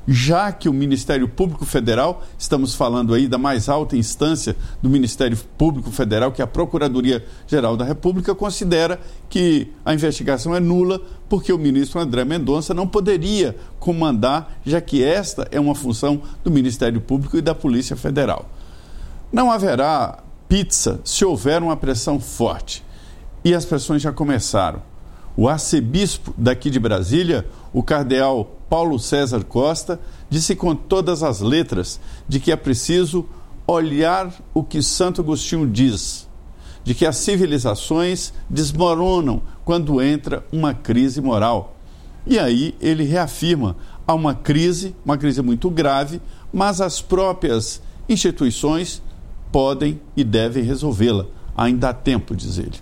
já que o Ministério Público Federal, estamos falando aí da mais alta instância do Ministério Público Federal, que é a Procuradoria-Geral da República, considera que a investigação é nula porque o ministro André Mendonça não poderia comandar, já que esta é uma função do Ministério Público e da Polícia Federal. Não haverá pizza se houver uma pressão forte. E as pressões já começaram. O arcebispo daqui de Brasília, o cardeal Paulo César Costa, disse com todas as letras de que é preciso olhar o que Santo Agostinho diz, de que as civilizações desmoronam quando entra uma crise moral. E aí ele reafirma, há uma crise muito grave, mas as próprias instituições podem e devem resolvê-la. Ainda há tempo, diz ele.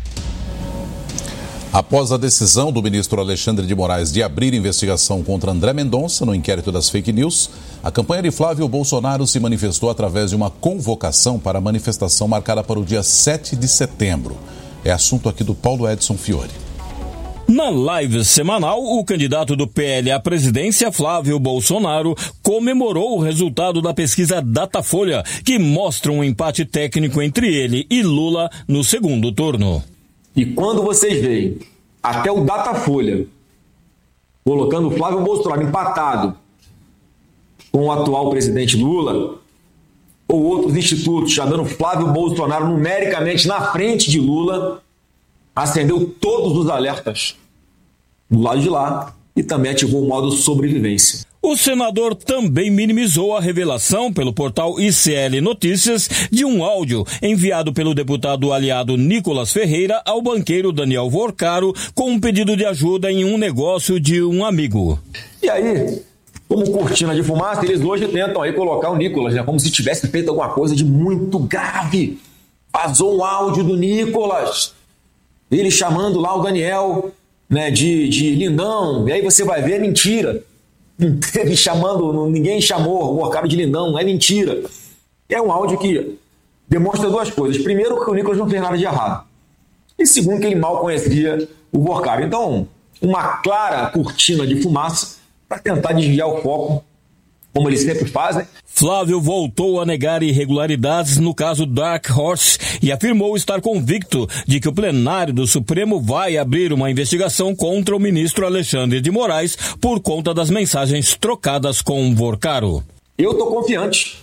Após a decisão do ministro Alexandre de Moraes de abrir investigação contra André Mendonça no inquérito das fake news, a campanha de Flávio Bolsonaro se manifestou através de uma convocação para a manifestação marcada para o dia 7 de setembro. É assunto aqui do Paulo Edson Fiore. Na live semanal, o candidato do PL à presidência, Flávio Bolsonaro, comemorou o resultado da pesquisa Datafolha, que mostra um empate técnico entre ele e Lula no segundo turno. E quando vocês veem até o Datafolha colocando o Flávio Bolsonaro empatado com o atual presidente Lula, ou outros institutos já dando Flávio Bolsonaro numericamente na frente de Lula, acendeu todos os alertas do lado de lá e também ativou o modo sobrevivência. O senador também minimizou a revelação pelo portal ICL Notícias de um áudio enviado pelo deputado aliado Nicolas Ferreira ao banqueiro Daniel Vorcaro com um pedido de ajuda em um negócio de um amigo. E aí, como cortina de fumaça, eles hoje tentam aí colocar o Nicolas, né, como se tivesse feito alguma coisa de muito grave. Vazou um áudio do Nicolas, ele chamando lá o Daniel, né, de lindão, e aí você vai ver, é mentira. Não teve chamando, ninguém chamou o Vorcaro de lindão, é mentira. É um áudio que demonstra duas coisas. Primeiro, que o Nicolas não fez nada de errado. E segundo, que ele mal conhecia o Vorcaro. Então, uma clara cortina de fumaça para tentar desviar o foco, como eles sempre fazem. Flávio voltou a negar irregularidades no caso Dark Horse e afirmou estar convicto de que o plenário do Supremo vai abrir uma investigação contra o ministro Alexandre de Moraes por conta das mensagens trocadas com Vorcaro. Eu estou confiante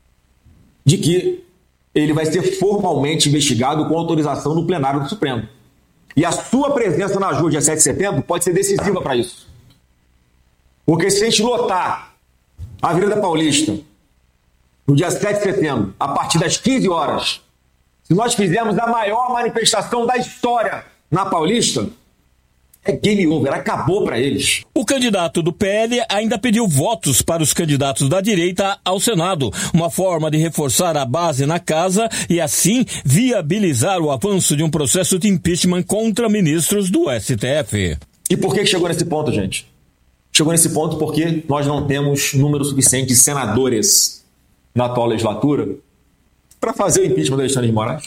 de que ele vai ser formalmente investigado com autorização do plenário do Supremo. E a sua presença na JUR dia 7 de setembro pode ser decisiva para isso. Porque se a gente lotar a Avenida Paulista no dia 7 de setembro, a partir das 15 horas, se nós fizermos a maior manifestação da história na Paulista, é game over, acabou para eles. O candidato do PL ainda pediu votos para os candidatos da direita ao Senado, uma forma de reforçar a base na casa e assim viabilizar o avanço de um processo de impeachment contra ministros do STF. E por que chegou nesse ponto, gente? Chegou nesse ponto porque nós não temos número suficiente de senadores na atual legislatura para fazer o impeachment do Alexandre de Moraes.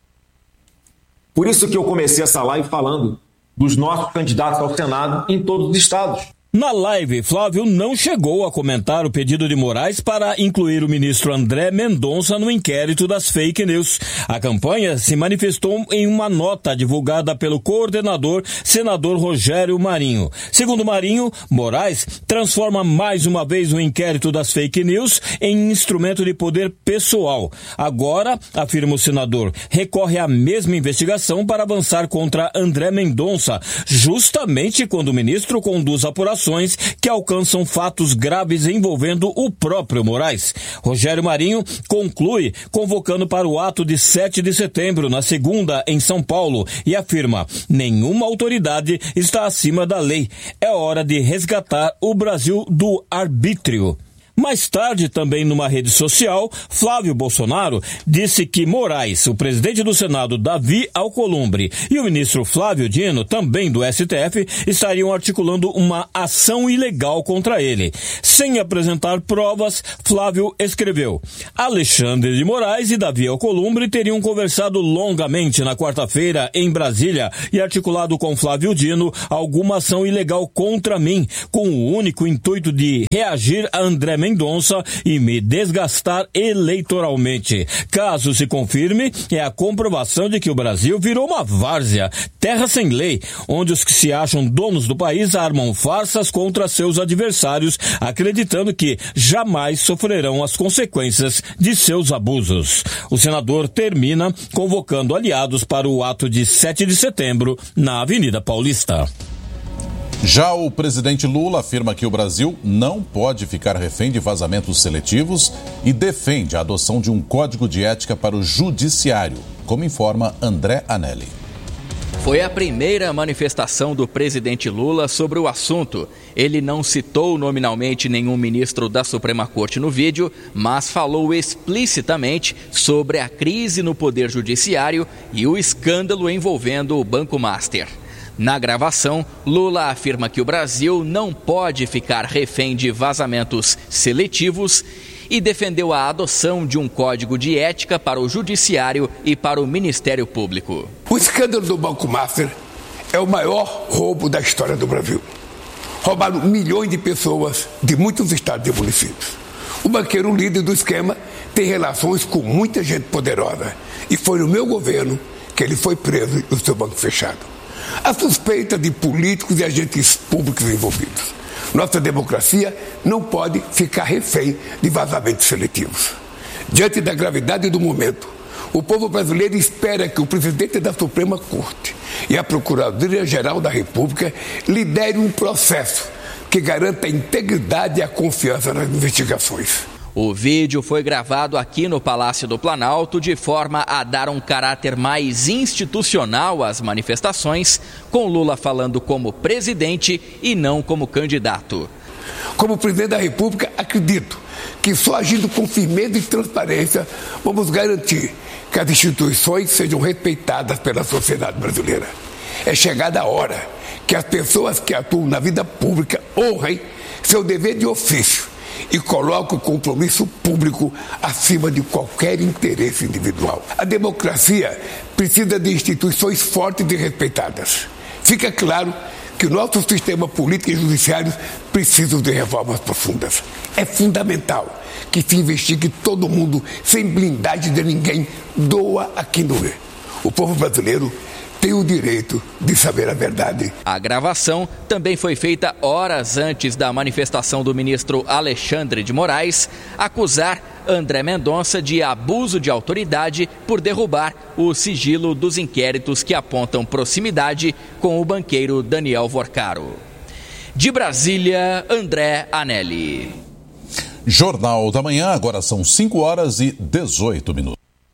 Por isso que eu comecei essa live falando dos nossos candidatos ao Senado em todos os estados. Na live, Flávio não chegou a comentar o pedido de Moraes para incluir o ministro André Mendonça no inquérito das fake news. A campanha se manifestou em uma nota divulgada pelo coordenador, senador Rogério Marinho. Segundo Marinho, Moraes transforma mais uma vez o inquérito das fake news em instrumento de poder pessoal. Agora, afirma o senador, recorre à mesma investigação para avançar contra André Mendonça, justamente quando o ministro conduz apurações que alcançam fatos graves envolvendo o próprio Moraes. Rogério Marinho conclui convocando para o ato de 7 de setembro, na segunda, em São Paulo, e afirma: nenhuma autoridade está acima da lei. É hora de resgatar o Brasil do arbítrio. Mais tarde, também numa rede social, Flávio Bolsonaro disse que Moraes, o presidente do Senado Davi Alcolumbre e o ministro Flávio Dino, também do STF, estariam articulando uma ação ilegal contra ele. Sem apresentar provas, Flávio escreveu: Alexandre de Moraes e Davi Alcolumbre teriam conversado longamente na quarta-feira em Brasília e articulado com Flávio Dino alguma ação ilegal contra mim, com o único intuito de reagir a André Mendonça e me desgastar eleitoralmente. Caso se confirme, é a comprovação de que o Brasil virou uma várzea, terra sem lei, onde os que se acham donos do país armam farsas contra seus adversários, acreditando que jamais sofrerão as consequências de seus abusos. O senador termina convocando aliados para o ato de 7 de setembro na Avenida Paulista. Já o presidente Lula afirma que o Brasil não pode ficar refém de vazamentos seletivos e defende a adoção de um código de ética para o judiciário, como informa André Anelli. Foi a primeira manifestação do presidente Lula sobre o assunto. Ele não citou nominalmente nenhum ministro da Suprema Corte no vídeo, mas falou explicitamente sobre a crise no Poder Judiciário e o escândalo envolvendo o Banco Master. Na gravação, Lula afirma que o Brasil não pode ficar refém de vazamentos seletivos e defendeu a adoção de um código de ética para o Judiciário e para o Ministério Público. O escândalo do Banco Master é o maior roubo da história do Brasil. Roubaram milhões de pessoas de muitos estados e municípios. O banqueiro líder do esquema tem relações com muita gente poderosa e foi no meu governo que ele foi preso e o seu banco fechado. A suspeita de políticos e agentes públicos envolvidos. Nossa democracia não pode ficar refém de vazamentos seletivos. Diante da gravidade do momento, o povo brasileiro espera que o presidente da Suprema Corte e a Procuradoria-Geral da República liderem um processo que garanta a integridade e a confiança nas investigações. O vídeo foi gravado aqui no Palácio do Planalto de forma a dar um caráter mais institucional às manifestações, com Lula falando como presidente e não como candidato. Como presidente da República, acredito que só agindo com firmeza e transparência vamos garantir que as instituições sejam respeitadas pela sociedade brasileira. É chegada a hora que as pessoas que atuam na vida pública honrem seu dever de ofício e coloca o compromisso público acima de qualquer interesse individual. A democracia precisa de instituições fortes e respeitadas. Fica claro que o nosso sistema político e judiciário precisam de reformas profundas. É fundamental que se investigue todo mundo sem blindagem de ninguém, doa a quem doer. O povo brasileiro tem o direito de saber a verdade. A gravação também foi feita horas antes da manifestação do ministro Alexandre de Moraes acusar André Mendonça de abuso de autoridade por derrubar o sigilo dos inquéritos que apontam proximidade com o banqueiro Daniel Vorcaro. De Brasília, André Anelli. Jornal da Manhã, agora são 5h18.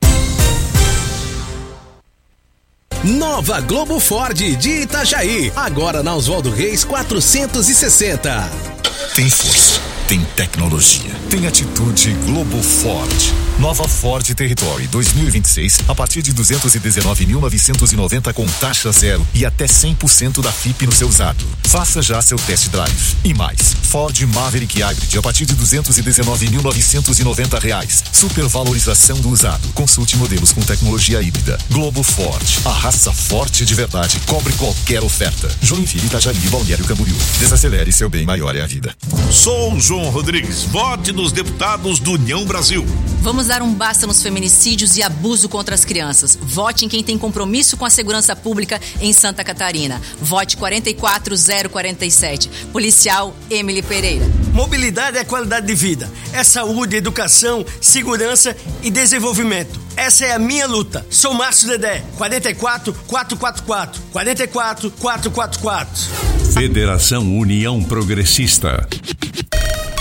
Nova Globo Ford de Itajaí, agora na Oswaldo Reis 460. Tem força, tem tecnologia, tem atitude Globo Ford. Nova Ford Territory 2026 a partir de 219.990 com taxa zero e até 100% da FIP no seu usado. Faça já seu test drive. E mais, Ford Maverick Hybrid a partir de R$219.990. Supervalorização do usado. Consulte modelos com tecnologia híbrida. Globo Ford, a raça forte de verdade, cobre qualquer oferta. Joinville, Itajaí, Balneário Camboriú. Desacelere, seu bem maior é a vida. Sou João Rodrigues, vote nos deputados do União Brasil. Vamos dar um basta nos feminicídios e abuso contra as crianças. Vote em quem tem compromisso com a segurança pública em Santa Catarina. Vote 44047. Policial Emily Pereira. Mobilidade é qualidade de vida. É saúde, educação, segurança e desenvolvimento. Essa é a minha luta. Sou Márcio Dedé. 44444. 44444. Federação União Progressista.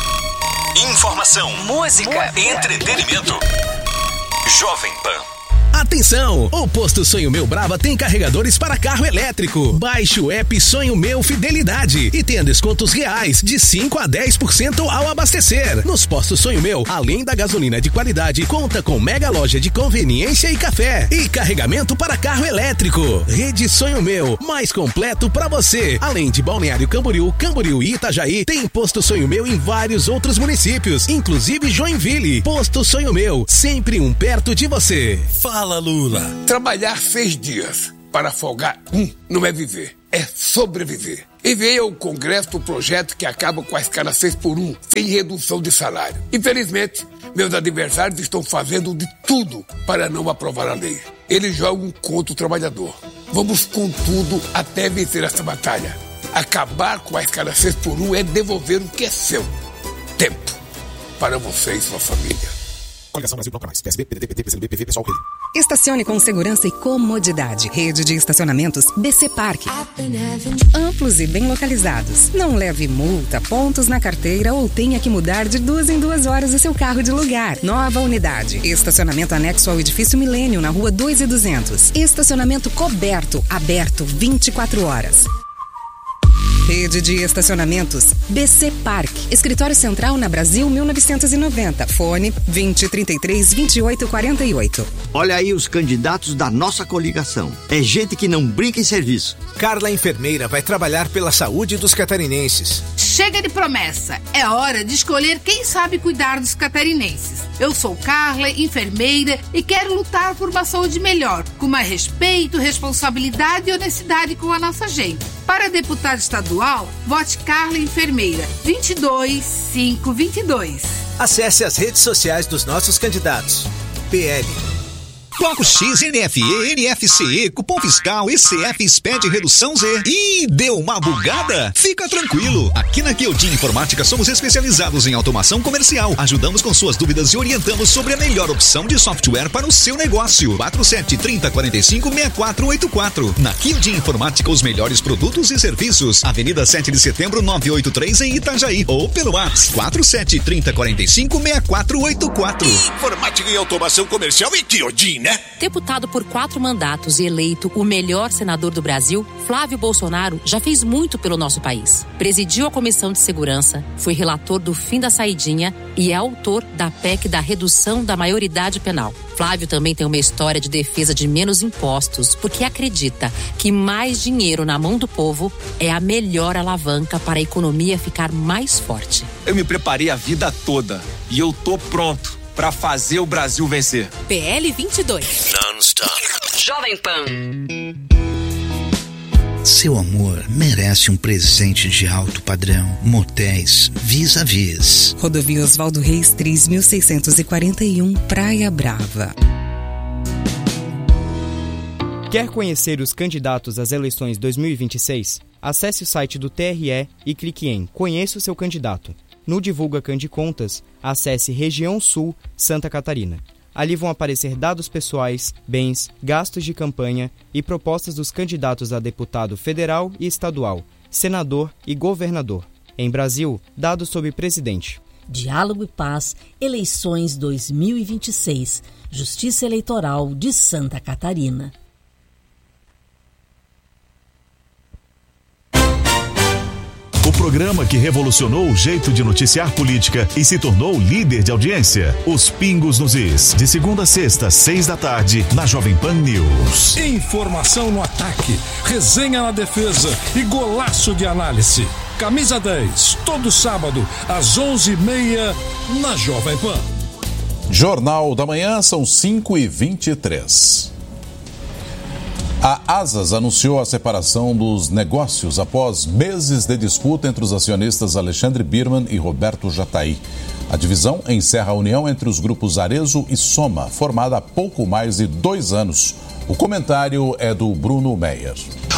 Informação, música, entretenimento. Jovem Pan. Atenção! O Posto Sonho Meu Brava tem carregadores para carro elétrico. Baixe o app Sonho Meu Fidelidade e tenha descontos reais de 5 a 10% ao abastecer. Nos postos Sonho Meu, além da gasolina de qualidade, conta com mega loja de conveniência e café e carregamento para carro elétrico. Rede Sonho Meu, mais completo para você. Além de Balneário Camboriú e Itajaí, tem Posto Sonho Meu em vários outros municípios, inclusive Joinville. Posto Sonho Meu, sempre um perto de você. Fala, Lula. Trabalhar 6 dias para folgar não é viver, é sobreviver. Enviei ao Congresso o projeto que acaba com a escala 6x1, sem redução de salário. Infelizmente, meus adversários estão fazendo de tudo para não aprovar a lei. Eles jogam contra o trabalhador. Vamos com tudo até vencer essa batalha. Acabar com a escala 6x1 é devolver o que é seu. Tempo para você e sua família. Coligação Brasil Bloco Mais, PSB, PDT, PT, PCdoB, PV, PSOL, PV. Estacione com segurança e comodidade. Rede de estacionamentos BC Parque. Amplos e bem localizados. Não leve multa, pontos na carteira ou tenha que mudar de 2 em 2 horas o seu carro de lugar. Nova unidade. Estacionamento anexo ao edifício Milênio, na rua 2.200. Estacionamento coberto, aberto 24 horas. Rede de estacionamentos BC Parque. Escritório Central na Brasil 1990. Fone 2033-2848. Olha aí os candidatos da nossa coligação. É gente que não brinca em serviço. Carla Enfermeira vai trabalhar pela saúde dos catarinenses. Chega de promessa. É hora de escolher quem sabe cuidar dos catarinenses. Eu sou Carla, enfermeira, e quero lutar por uma saúde melhor, com mais respeito, responsabilidade e honestidade com a nossa gente. Para deputada estadual, vote Carla Enfermeira, 22522. Acesse as redes sociais dos nossos candidatos. PL. Bloco X, NFE, NFCE, cupom fiscal, ECF, SPED, redução Z. Ih, deu uma bugada? Fica tranquilo. Aqui na Kyodin Informática somos especializados em automação comercial. Ajudamos com suas dúvidas e orientamos sobre a melhor opção de software para o seu negócio. 4730456484. Na Kyodin Informática, os melhores produtos e serviços. Avenida 7 de Setembro, 983 em Itajaí. Ou pelo WhatsApp 4730456484. Informática e automação comercial em Kyodin, né? Deputado por 4 mandatos e eleito o melhor senador do Brasil, Flávio Bolsonaro já fez muito pelo nosso país. Presidiu a Comissão de Segurança, foi relator do fim da saidinha e é autor da PEC da redução da maioridade penal. Flávio também tem uma história de defesa de menos impostos, porque acredita que mais dinheiro na mão do povo é a melhor alavanca para a economia ficar mais forte. Eu me preparei a vida toda e eu tô pronto para fazer o Brasil vencer. PL 22. Non-stop. Jovem Pan. Seu amor merece um presente de alto padrão. Motéis Vis-a-Vis. Rodovia Oswaldo Reis 3641, Praia Brava. Quer conhecer os candidatos às eleições 2026? Acesse o site do TRE e clique em Conheça o seu candidato. No Divulga Candicontas, acesse Região Sul, Santa Catarina. Ali vão aparecer dados pessoais, bens, gastos de campanha e propostas dos candidatos a deputado federal e estadual, senador e governador. Em Brasil, dados sobre presidente. Diálogo e Paz, eleições 2026, Justiça Eleitoral de Santa Catarina. O programa que revolucionou o jeito de noticiar política e se tornou líder de audiência. Os Pingos nos Is, de segunda a sexta, 6 da tarde, na Jovem Pan News. Informação no ataque, resenha na defesa e golaço de análise. Camisa 10, todo sábado, às 11h30, na Jovem Pan. Jornal da Manhã, são 5h23. A Asas anunciou a separação dos negócios após meses de disputa entre os acionistas Alexandre Birman e Roberto Jatahy. A divisão encerra a união entre os grupos Arezzo e Soma, formada há pouco mais de 2 anos. O comentário é do Bruno Meyer.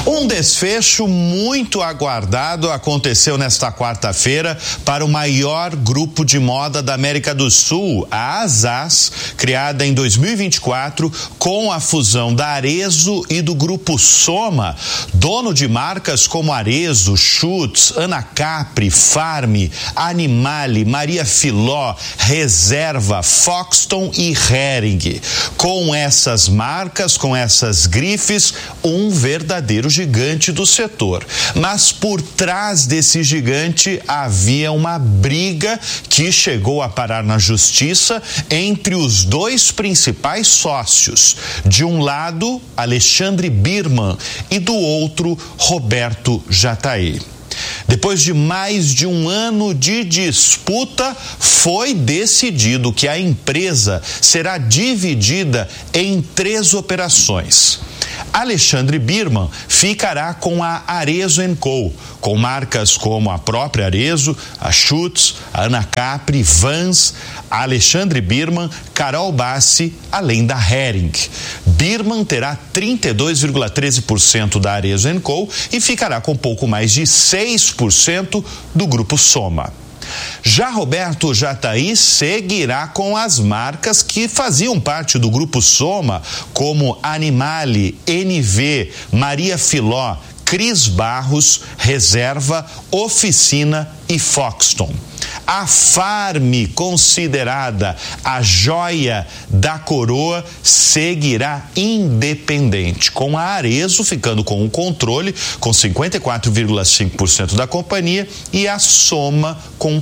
Um desfecho muito aguardado aconteceu nesta quarta-feira para o maior grupo de moda da América do Sul, a Azaz, criada em 2024 com a fusão da Arezzo e do grupo Soma, dono de marcas como Arezzo, Schutz, Anacapri, Farm, Animale, Maria Filó, Reserva, Foxton e Hering. Com essas marcas, com essas grifes, um verdadeiro gigante do setor. Mas por trás desse gigante havia uma briga que chegou a parar na justiça entre os dois principais sócios. De um lado, Alexandre Birman e do outro, Roberto Jatahy. Depois de mais de um ano de disputa, foi decidido que a empresa será dividida em 3 operações. Alexandre Birman ficará com a Arezzo & Co., com marcas como a própria Arezzo, a Schutz, a Anacapri, Vans, a Alexandre Birman, Carol Bassi, além da Hering. Birman terá 32,13% da Arezzo & Co. e ficará com pouco mais de 6% do grupo Soma. Já Roberto Jatahy seguirá com as marcas que faziam parte do grupo Soma, como Animale, NV, Maria Filó, Cris Barros, Reserva, Oficina e Foxton. A Farm, considerada a joia da coroa, seguirá independente, com a Arezzo ficando com o controle, com 54,5% da companhia, e a Soma com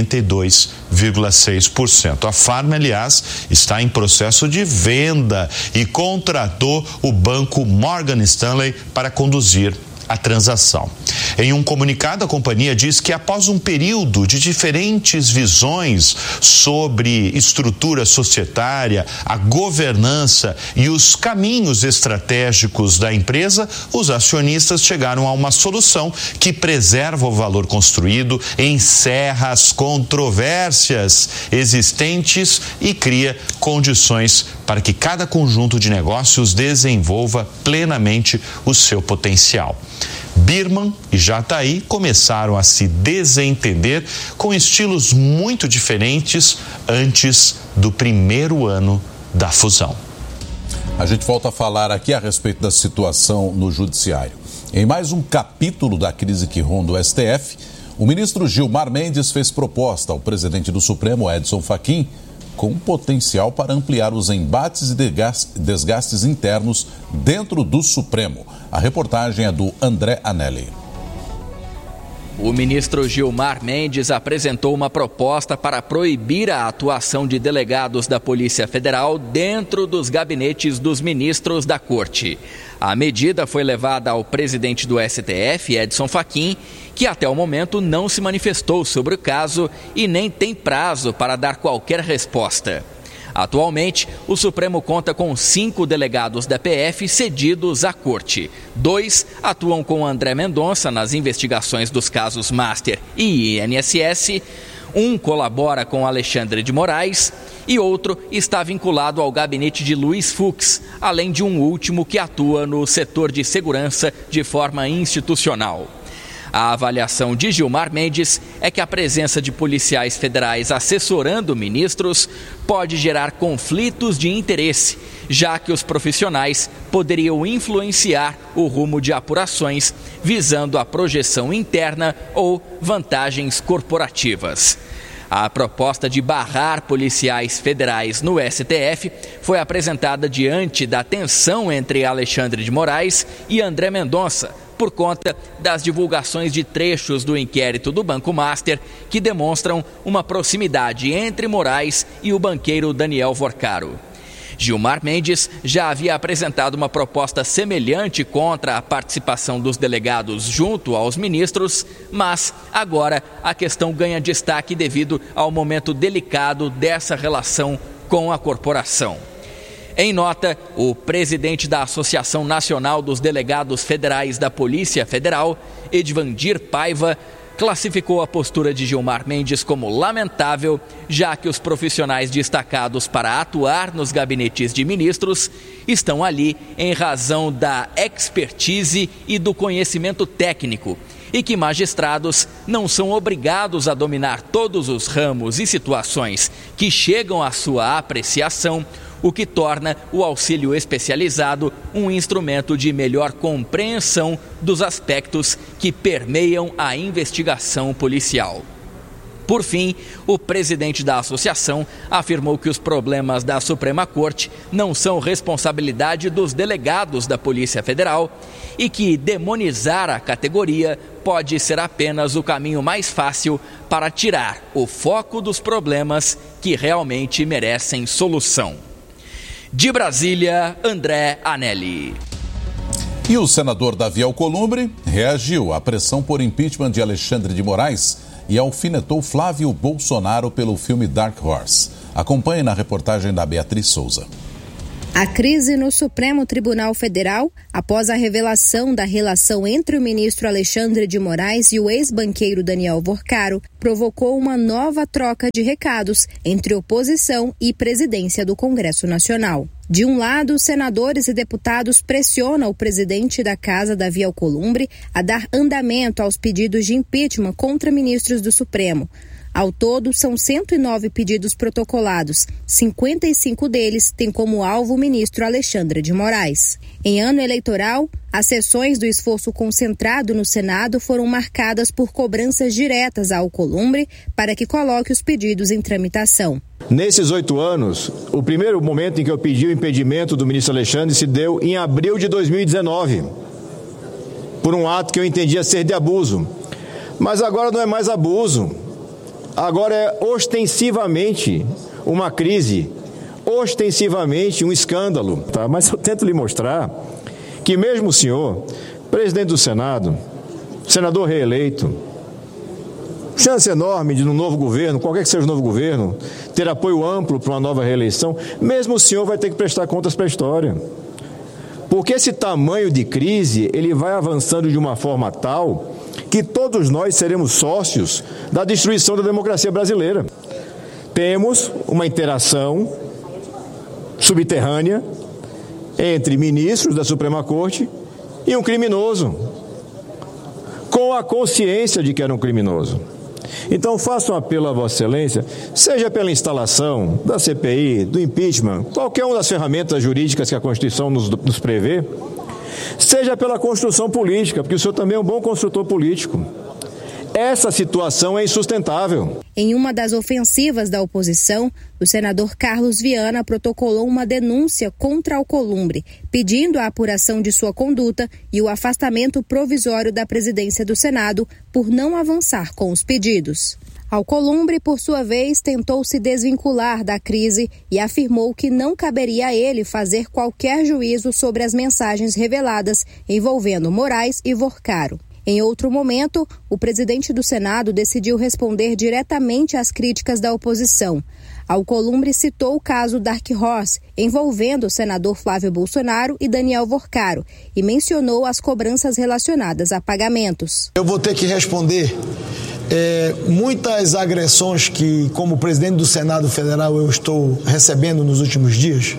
42,6%. A Farm, aliás, está em processo de venda e contratou o banco Morgan Stanley para conduzir a transação. Em um comunicado, a companhia diz que após um período de diferentes visões sobre estrutura societária, a governança e os caminhos estratégicos da empresa, os acionistas chegaram a uma solução que preserva o valor construído, encerra as controvérsias existentes e cria condições para que cada conjunto de negócios desenvolva plenamente o seu potencial. Birman e Jatahy começaram a se desentender com estilos muito diferentes antes do primeiro ano da fusão. A gente volta a falar aqui a respeito da situação no judiciário. Em mais um capítulo da crise que ronda o STF, o ministro Gilmar Mendes fez proposta ao presidente do Supremo, Edson Fachin, com potencial para ampliar os embates e desgastes internos dentro do Supremo. A reportagem é do André Anelli. O ministro Gilmar Mendes apresentou uma proposta para proibir a atuação de delegados da Polícia Federal dentro dos gabinetes dos ministros da Corte. A medida foi levada ao presidente do STF, Edson Fachin, que até o momento não se manifestou sobre o caso e nem tem prazo para dar qualquer resposta. Atualmente, o Supremo conta com 5 delegados da PF cedidos à Corte. 2 atuam com André Mendonça nas investigações dos casos Master e INSS, 1 colabora com Alexandre de Moraes e outro está vinculado ao gabinete de Luiz Fux, além de um último que atua no setor de segurança de forma institucional. A avaliação de Gilmar Mendes é que a presença de policiais federais assessorando ministros pode gerar conflitos de interesse, já que os profissionais poderiam influenciar o rumo de apurações, visando a projeção interna ou vantagens corporativas. A proposta de barrar policiais federais no STF foi apresentada diante da tensão entre Alexandre de Moraes e André Mendonça, por conta das divulgações de trechos do inquérito do Banco Master que demonstram uma proximidade entre Moraes e o banqueiro Daniel Vorcaro. Gilmar Mendes já havia apresentado uma proposta semelhante contra a participação dos delegados junto aos ministros, mas agora a questão ganha destaque devido ao momento delicado dessa relação com a corporação. Em nota, o presidente da Associação Nacional dos Delegados Federais da Polícia Federal, Edvandir Paiva, classificou a postura de Gilmar Mendes como lamentável, já que os profissionais destacados para atuar nos gabinetes de ministros estão ali em razão da expertise e do conhecimento técnico, e que magistrados não são obrigados a dominar todos os ramos e situações que chegam à sua apreciação, o que torna o auxílio especializado um instrumento de melhor compreensão dos aspectos que permeiam a investigação policial. Por fim, o presidente da associação afirmou que os problemas da Suprema Corte não são responsabilidade dos delegados da Polícia Federal e que demonizar a categoria pode ser apenas o caminho mais fácil para tirar o foco dos problemas que realmente merecem solução. De Brasília, André Anelli. E o senador Davi Alcolumbre reagiu à pressão por impeachment de Alexandre de Moraes e alfinetou Flávio Bolsonaro pelo filme Dark Horse. Acompanhe na reportagem da Beatriz Souza. A crise no Supremo Tribunal Federal, após a revelação da relação entre o ministro Alexandre de Moraes e o ex-banqueiro Daniel Vorcaro, provocou uma nova troca de recados entre oposição e presidência do Congresso Nacional. De um lado, senadores e deputados pressionam o presidente da Casa, Davi Alcolumbre, a dar andamento aos pedidos de impeachment contra ministros do Supremo. Ao todo, são 109 pedidos protocolados. 55 deles têm como alvo o ministro Alexandre de Moraes. Em ano eleitoral, as sessões do esforço concentrado no Senado foram marcadas por cobranças diretas a Alcolumbre para que coloque os pedidos em tramitação. Nesses 8 anos, o primeiro momento em que eu pedi o impedimento do ministro Alexandre se deu em abril de 2019, por um ato que eu entendia ser de abuso. Mas agora não é mais abuso. Agora é ostensivamente uma crise, ostensivamente um escândalo. Tá? Mas eu tento lhe mostrar que mesmo o senhor, presidente do Senado, senador reeleito, chance enorme de no novo governo, qualquer que seja o novo governo, ter apoio amplo para uma nova reeleição, mesmo o senhor vai ter que prestar contas para a história. Porque esse tamanho de crise, ele vai avançando de uma forma tal que todos nós seremos sócios da destruição da democracia brasileira. Temos uma interação subterrânea entre ministros da Suprema Corte e um criminoso, com a consciência de que era um criminoso. Então faço um apelo a Vossa Excelência, seja pela instalação da CPI, do impeachment, qualquer uma das ferramentas jurídicas que a Constituição nos prevê, seja pela construção política, porque o senhor também é um bom construtor político. Essa situação é insustentável. Em uma das ofensivas da oposição, o senador Carlos Viana protocolou uma denúncia contra Alcolumbre, pedindo a apuração de sua conduta e o afastamento provisório da presidência do Senado por não avançar com os pedidos. Alcolumbre, por sua vez, tentou se desvincular da crise e afirmou que não caberia a ele fazer qualquer juízo sobre as mensagens reveladas envolvendo Moraes e Vorcaro. Em outro momento, o presidente do Senado decidiu responder diretamente às críticas da oposição. Alcolumbre citou o caso Dark Horse, envolvendo o senador Flávio Bolsonaro e Daniel Vorcaro, e mencionou as cobranças relacionadas a pagamentos. Eu vou ter que responder muitas agressões que, como presidente do Senado Federal, eu estou recebendo nos últimos dias.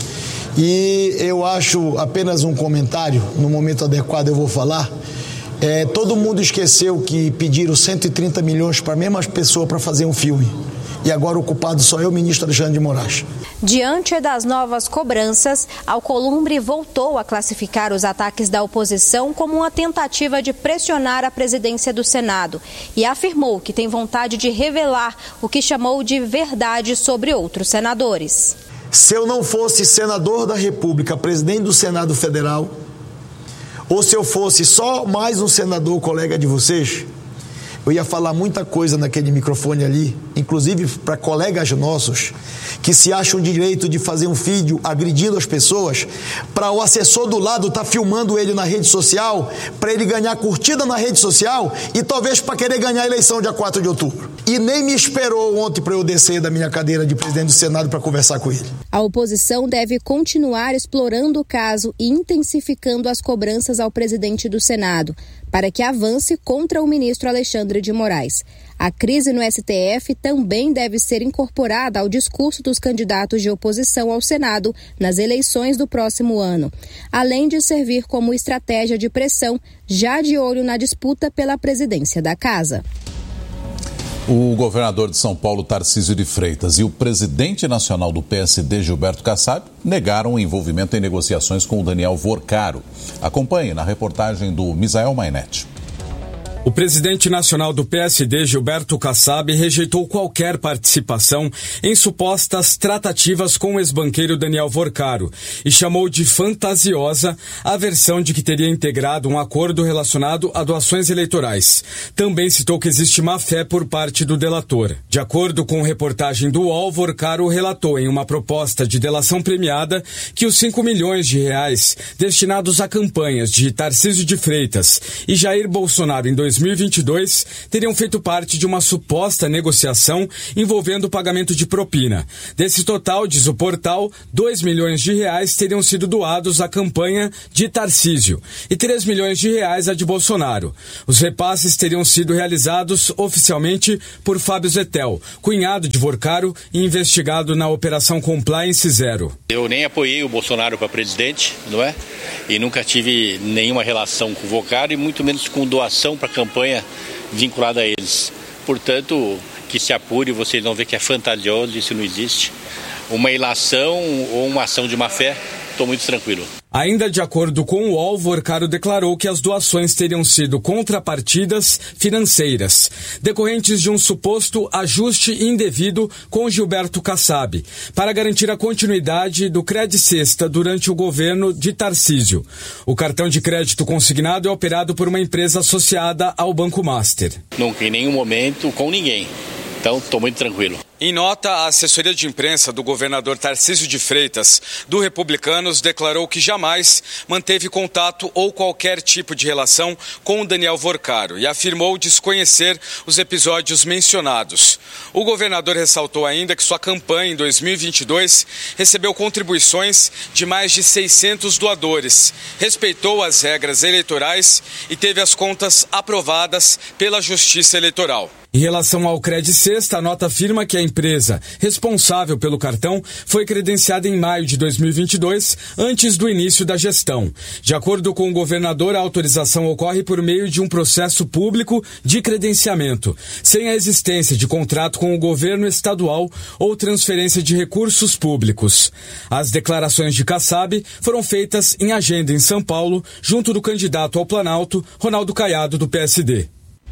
E eu acho apenas um comentário, no momento adequado eu vou falar. Todo mundo esqueceu que pediram 130 milhões para a mesma pessoa para fazer um filme. E agora o culpado só é o ministro Alexandre de Moraes. Diante das novas cobranças, Alcolumbre voltou a classificar os ataques da oposição como uma tentativa de pressionar a presidência do Senado e afirmou que tem vontade de revelar o que chamou de verdade sobre outros senadores. Se eu não fosse senador da República, presidente do Senado Federal, ou se eu fosse só mais um senador colega de vocês, eu ia falar muita coisa naquele microfone ali, inclusive para colegas nossos que se acham direito de fazer um vídeo agredindo as pessoas, para o assessor do lado estar filmando ele na rede social, para ele ganhar curtida na rede social e talvez para querer ganhar a eleição dia 4 de outubro. e nem me esperou ontem para eu descer da minha cadeira de presidente do Senado para conversar com ele. A oposição deve continuar explorando o caso e intensificando as cobranças ao presidente do Senado para que avance contra o ministro Alexandre de Moraes. A crise no STF também deve ser incorporada ao discurso dos candidatos de oposição ao Senado nas eleições do próximo ano, além de servir como estratégia de pressão, já de olho na disputa pela presidência da Casa. O governador de São Paulo, Tarcísio de Freitas, e o presidente nacional do PSD, Gilberto Kassab, negaram o envolvimento em negociações com o Daniel Vorcaro. Acompanhe na reportagem do Misael Mainetti. O presidente nacional do PSD, Gilberto Kassab, rejeitou qualquer participação em supostas tratativas com o ex-banqueiro Daniel Vorcaro e chamou de fantasiosa a versão de que teria integrado um acordo relacionado a doações eleitorais. Também citou que existe má-fé por parte do delator. De acordo com reportagem do UOL, Vorcaro relatou em uma proposta de delação premiada que os 5 milhões de reais destinados a campanhas de Tarcísio de Freitas e Jair Bolsonaro em 2022 teriam feito parte de uma suposta negociação envolvendo o pagamento de propina. Desse total, diz o portal, 2 milhões de reais teriam sido doados à campanha de Tarcísio e 3 milhões de reais à de Bolsonaro. Os repasses teriam sido realizados oficialmente por Fábio Zettel, cunhado de Vorcaro e investigado na Operação Compliance Zero. Eu nem apoiei o Bolsonaro para presidente, não é? E nunca tive nenhuma relação com o Vorcaro e muito menos com doação para campanha vinculada a eles. Portanto, que se apure, vocês vão ver que é fantasioso, isso não existe. Uma ilação ou uma ação de má fé, estou muito tranquilo. Ainda de acordo com o UOL, Vorcaro declarou que as doações teriam sido contrapartidas financeiras, decorrentes de um suposto ajuste indevido com Gilberto Kassab, para garantir a continuidade do Credicesta durante o governo de Tarcísio. O cartão de crédito consignado é operado por uma empresa associada ao Banco Master. Nunca, em nenhum momento, com ninguém. Então, estou muito tranquilo. Em nota, a assessoria de imprensa do governador Tarcísio de Freitas, do Republicanos, declarou que jamais manteve contato ou qualquer tipo de relação com o Daniel Vorcaro e afirmou desconhecer os episódios mencionados. O governador ressaltou ainda que sua campanha em 2022 recebeu contribuições de mais de 600 doadores, respeitou as regras eleitorais e teve as contas aprovadas pela Justiça Eleitoral. Em relação ao Credicesta, a nota afirma que a empresa responsável pelo cartão foi credenciada em maio de 2022, antes do início da gestão. De acordo com o governador, a autorização ocorre por meio de um processo público de credenciamento, sem a existência de contrato com o governo estadual ou transferência de recursos públicos. As declarações de Kassab foram feitas em agenda em São Paulo, junto do candidato ao Planalto, Ronaldo Caiado, do PSD.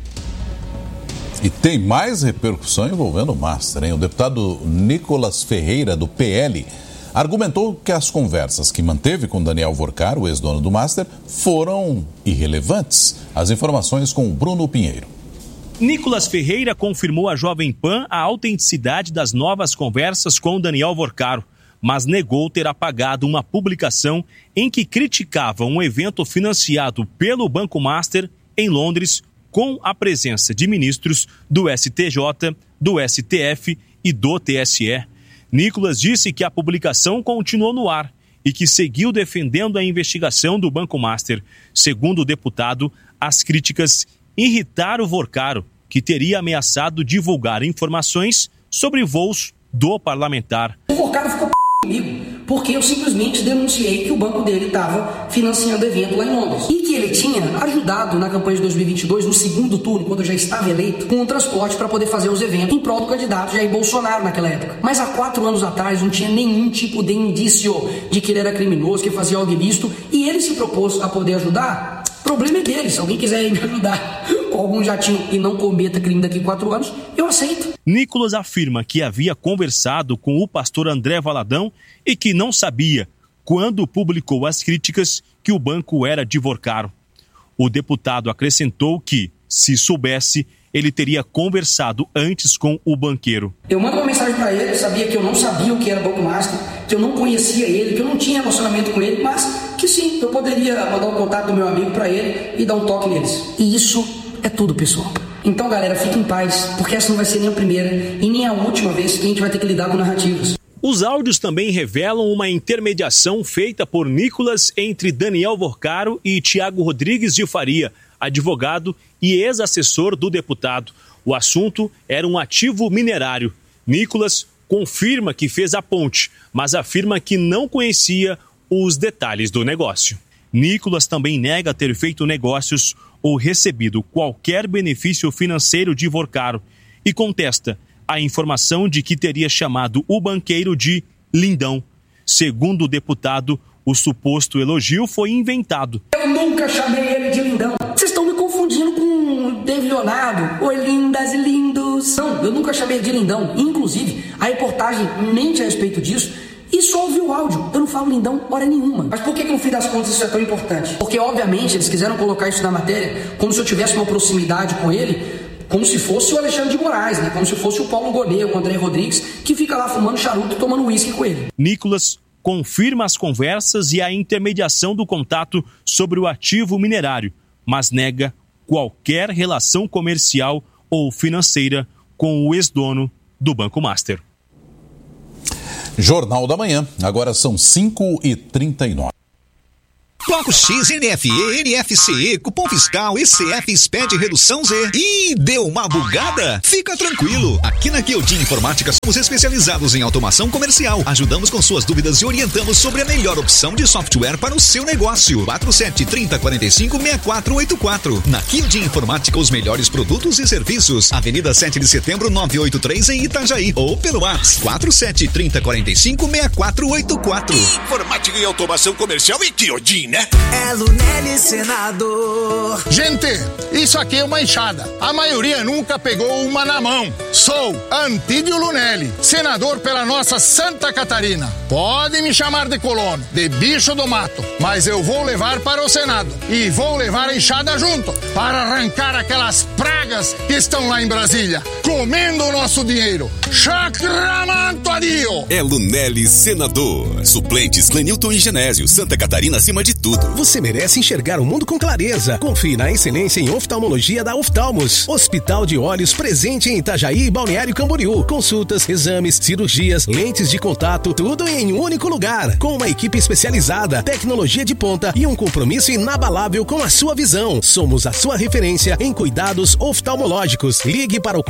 E tem mais repercussão envolvendo o Master, hein? O deputado Nicolas Ferreira, do PL, argumentou que as conversas que manteve com Daniel Vorcaro, o ex-dono do Master, foram irrelevantes. As informações com o Bruno Pinheiro. Nicolas Ferreira confirmou à Jovem Pan a autenticidade das novas conversas com Daniel Vorcaro, mas negou ter apagado uma publicação em que criticava um evento financiado pelo Banco Master em Londres, com a presença de ministros do STJ, do STF e do TSE. Nicolas disse que a publicação continuou no ar e que seguiu defendendo a investigação do Banco Master. Segundo o deputado, as críticas irritaram o Vorcaro, que teria ameaçado divulgar informações sobre voos do parlamentar. O Vorcaro ficou comigo, porque eu simplesmente denunciei que o banco dele estava financiando evento lá em Londres. E que ele tinha ajudado na campanha de 2022, no segundo turno, quando eu já estava eleito, com o transporte para poder fazer os eventos em prol do candidato Jair Bolsonaro naquela época. Mas há 4 anos atrás não tinha nenhum tipo de indício de que ele era criminoso, que fazia algo ilícito, e ele se propôs a poder ajudar. O problema é dele, se alguém quiser me ajudar com algum jatinho e não cometa crime daqui a 4 anos, eu aceito. Nicolas afirma que havia conversado com o pastor André Valadão e que não sabia quando publicou as críticas que o banco era de Vorcaro. O deputado acrescentou que, se soubesse, ele teria conversado antes com o banqueiro. Eu mando uma mensagem para ele, eu sabia que eu não sabia o que era Banco Master, que eu não conhecia ele, que eu não tinha relacionamento com ele, mas que sim, eu poderia mandar o contato do meu amigo para ele e dar um toque neles. E isso é tudo, pessoal. Então, galera, fiquem em paz, porque essa não vai ser nem a primeira e nem a última vez que a gente vai ter que lidar com narrativas. Os áudios também revelam uma intermediação feita por Nicolas entre Daniel Vorcaro e Tiago Rodrigues de Faria, advogado e ex-assessor do deputado. O assunto era um ativo minerário. Nicolas confirma que fez a ponte, mas afirma que não conhecia os detalhes do negócio. Nicolas também nega ter feito negócios ou recebido qualquer benefício financeiro de Vorcaro e contesta a informação de que teria chamado o banqueiro de lindão. Segundo o deputado, o suposto elogio foi inventado. Eu nunca chamei ele de lindão. Vocês estão me confundindo com o David Leonardo. Oi, lindas e lindos. Não, eu nunca chamei ele de lindão. Inclusive, a reportagem mente a respeito disso e só ouviu o áudio. Eu não falo lindão hora nenhuma. Mas por que no fim das contas isso é tão importante? Porque, obviamente, eles quiseram colocar isso na matéria como se eu tivesse uma proximidade com ele, como se fosse o Alexandre de Moraes, né? Como se fosse o Paulo Gonet, o André Rodrigues, que fica lá fumando charuto e tomando uísque com ele. Nicolas confirma as conversas e a intermediação do contato sobre o ativo minerário, mas nega qualquer relação comercial ou financeira com o ex-dono do Banco Master. Jornal da Manhã, agora são 5h39. Bloco X, NFE, NFCE, cupom fiscal, ECF, SPED, redução Z. Ih, deu uma bugada? Fica tranquilo. Aqui na Chiodin Informática somos especializados em automação comercial. Ajudamos com suas dúvidas e orientamos sobre a melhor opção de software para o seu negócio. 4730456484. Na Chiodin Informática, os melhores produtos e serviços. Avenida 7 de Setembro, 983 em Itajaí. Ou pelo WhatsApp 4730456484. Informática e automação comercial e Chiodin, né? É Lunelli Senador. Gente, isso aqui é uma enxada. A maioria nunca pegou uma na mão. Sou Antídio Lunelli, senador pela nossa Santa Catarina. Podem me chamar de colono, de bicho do mato, mas eu vou levar para o Senado e vou levar a enxada junto para arrancar aquelas pragas que estão lá em Brasília, comendo o nosso dinheiro. Chacramantoadio! É Lunelli Senador. Suplentes Clenilton e Genésio. Santa Catarina acima de tudo. Você merece enxergar o mundo com clareza. Confie na excelência em oftalmologia da Oftalmos. Hospital de Olhos presente em Itajaí e Balneário Camboriú. Consultas, exames, cirurgias, lentes de contato, tudo em um único lugar. Com uma equipe especializada, tecnologia de ponta e um compromisso inabalável com a sua visão. Somos a sua referência em cuidados oftalmológicos. Ligue para o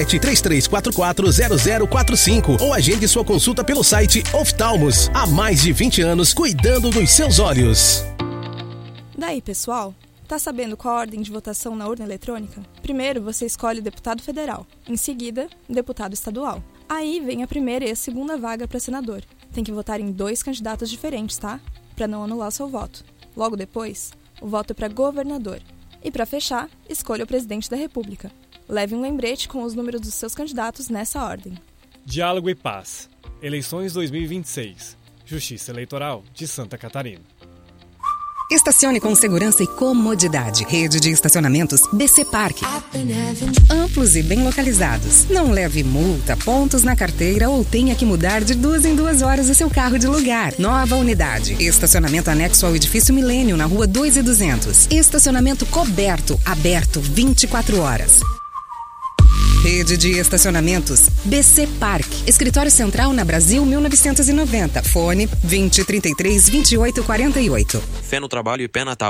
47-3344-0045 ou agende sua consulta pelo site Oftalmos. Há mais de 20 anos cuidando dos seus olhos. Daí, pessoal, tá sabendo qual a ordem de votação na urna eletrônica? Primeiro, você escolhe deputado federal. Em seguida, deputado estadual. Aí vem a primeira e a segunda vaga para senador. Tem que votar em 2 candidatos diferentes, tá? Para não anular seu voto. Logo depois, o voto é para governador. E para fechar, escolha o presidente da República. Leve um lembrete com os números dos seus candidatos nessa ordem. Diálogo e Paz. Eleições 2026. Justiça Eleitoral de Santa Catarina. Estacione com segurança e comodidade. Rede de estacionamentos BC Park. Amplos e bem localizados. Não leve multa, pontos na carteira ou tenha que mudar de 2 em 2 horas o seu carro de lugar. Nova unidade. Estacionamento anexo ao edifício Milênio, na rua 2.200. Estacionamento coberto, aberto 24 horas. Rede de estacionamentos BC Park. Escritório Central na Brasil 1990. Fone 2033-2848. Fé no trabalho e pé na tábua.